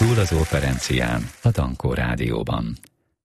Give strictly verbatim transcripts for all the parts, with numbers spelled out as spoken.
Túl az operencián, a Dankó Rádióban.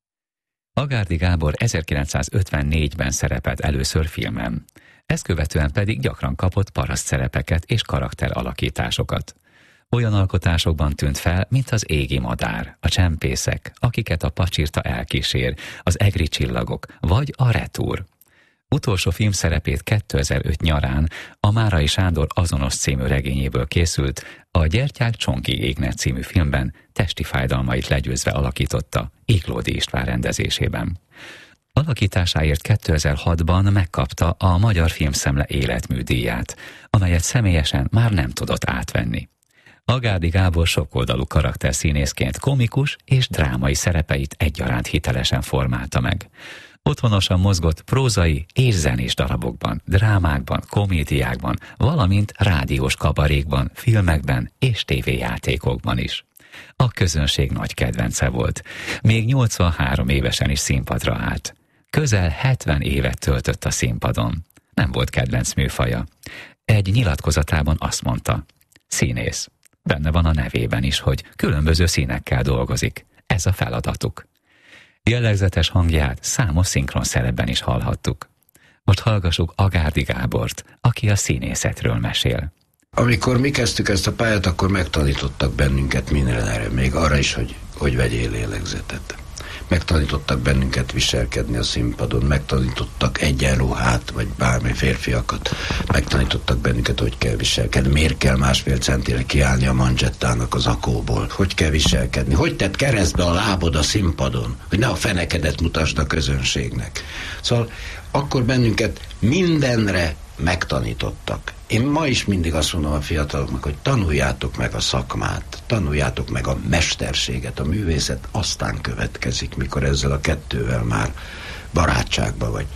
Agárdi Gábor ezerkilencszázötvennégyben szerepelt először filmen. Ezt követően pedig gyakran kapott paraszt szerepeket és karakteralakításokat. Olyan alkotásokban tűnt fel, mint az Égi madár, a Csempészek, akiket a pacsirta elkísér, az Egri csillagok, vagy a Retúr. Utolsó filmszerepét kétezer-öt nyarán a Márai Sándor azonos című regényéből készült, a Gyertyák csonki égnek című filmben testi fájdalmait legyőzve alakította Iglódi István rendezésében. Alakításáért kétezer-hatban megkapta a Magyar Filmszemle életműdíját, amelyet személyesen már nem tudott átvenni. Agárdi Gábor sokoldalú karakterszínészként komikus és drámai szerepeit egyaránt hitelesen formálta meg. Otthonosan mozgott prózai és zenés darabokban, drámákban, komédiákban, valamint rádiós kabarékban, filmekben és tévéjátékokban is. A közönség nagy kedvence volt. Még nyolcvanhárom évesen is színpadra állt. Közel hetven évet töltött a színpadon. Nem volt kedvenc műfaja. Egy nyilatkozatában azt mondta: színész. Benne van a nevében is, hogy különböző színekkel dolgozik. Ez a feladatuk. Jellegzetes hangját számos szinkron szerepben is hallhattuk. Most hallgassuk Agárdi Gábort, aki a színészetről mesél. Amikor mi kezdtük ezt a pályát, akkor megtanítottak bennünket mindenre, még arra is, hogy, hogy vegyél lélegzetet. Megtanítottak bennünket viselkedni a színpadon, megtanítottak egyenruhát, vagy bármi férfiakat, megtanítottak bennünket, hogy kell viselkedni, miért kell másfél centire kiállni a manzsettának az akóból, hogy kell viselkedni, hogy tett keresztbe a lábod a színpadon, hogy ne a fenekedet mutasd a közönségnek. Szóval akkor bennünket mindenre megtanítottak. Én ma is mindig azt mondom a fiataloknak, hogy tanuljátok meg a szakmát, tanuljátok meg a mesterséget, a művészet aztán következik, mikor ezzel a kettővel már barátságba vagy.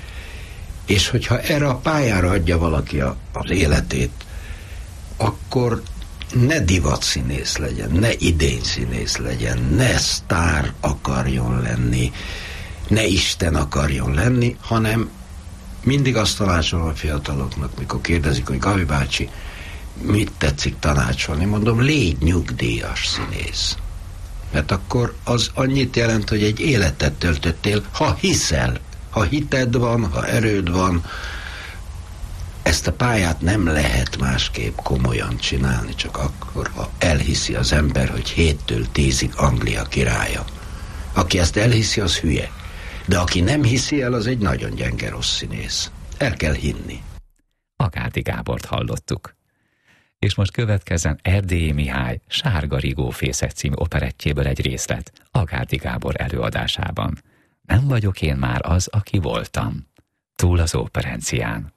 És hogyha erre a pályára adja valaki a, az életét, akkor ne divatszínész legyen, ne idényszínész legyen, ne sztár akarjon lenni, ne Isten akarjon lenni, hanem mindig azt tanácsolom a fiataloknak, mikor kérdezik, hogy Gabi bácsi, mit tetszik tanácsolni? Mondom, légy nyugdíjas színész. Mert akkor az annyit jelent, hogy egy életet töltöttél, ha hiszel, ha hited van, ha erőd van. Ezt a pályát nem lehet másképp komolyan csinálni, csak akkor, ha elhiszi az ember, hogy héttől tízig Anglia királya. Aki ezt elhiszi, az hülye. De aki nem hiszi el, az egy nagyon gyenge rossz színész. El kell hinni. Agárdi Gábort hallottuk. És most következzen Erdélyi Mihály Sárga Rigófészek című operettjéből egy részlet Agárdi Gábor előadásában. Nem vagyok én már az, aki voltam. Túl az operencián.